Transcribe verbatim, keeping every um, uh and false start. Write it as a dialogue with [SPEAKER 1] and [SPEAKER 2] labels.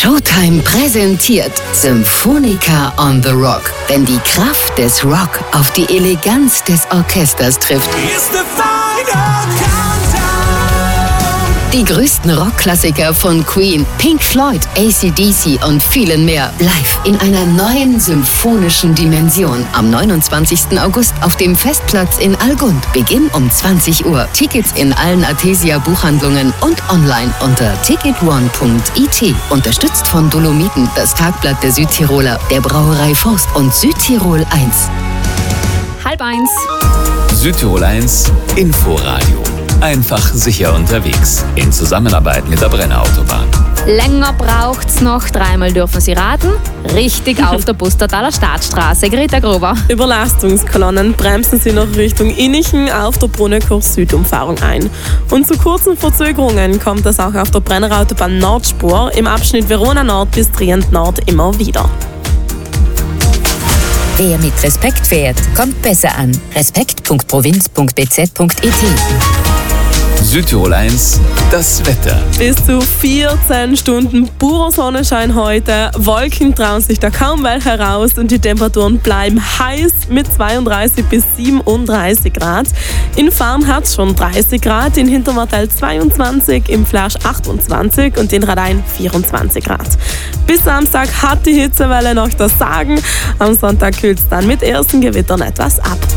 [SPEAKER 1] Showtime präsentiert Symphonica on the Rock. Wenn die Kraft des Rock auf die Eleganz des Orchesters trifft. Die größten Rockklassiker von Queen, Pink Floyd, A C D C und vielen mehr live in einer neuen symphonischen Dimension. Am neunundzwanzigsten August auf dem Festplatz in Algund. Beginn um zwanzig Uhr. Tickets in allen Athesia-Buchhandlungen und online unter ticket one punkt i t. Unterstützt von Dolomiten, das Tagblatt der Südtiroler, der Brauerei Faust und Südtirol eins.
[SPEAKER 2] Halb eins.
[SPEAKER 3] Südtirol eins Inforadio. Einfach sicher unterwegs. In Zusammenarbeit mit der Brenner Autobahn.
[SPEAKER 2] Länger braucht's noch. Dreimal dürfen Sie raten. Richtig auf der Pustertaler Stadtstraße. Greta Gruber.
[SPEAKER 4] Überlastungskolonnen bremsen Sie noch Richtung Innichen auf der Brunnekurs Südumfahrung ein. Und zu kurzen Verzögerungen kommt es auch auf der Brenner Autobahn Nordspur im Abschnitt Verona Nord bis Trient Nord immer wieder.
[SPEAKER 5] Wer mit Respekt fährt, kommt besser an. respekt punkt provinz punkt b z punkt i t.
[SPEAKER 3] Südtirol eins, das Wetter.
[SPEAKER 4] Bis zu vierzehn Stunden purer Sonnenschein heute. Wolken trauen sich da kaum welche heraus und die Temperaturen bleiben heiß mit zweiunddreißig bis siebenunddreißig Grad. In Farn hat es schon dreißig Grad, in Hintermartell zweiundzwanzig, im Flasch achtundzwanzig und in Radein vierundzwanzig Grad. Bis Samstag hat die Hitzewelle noch das Sagen. Am Sonntag kühlt es dann mit ersten Gewittern etwas ab.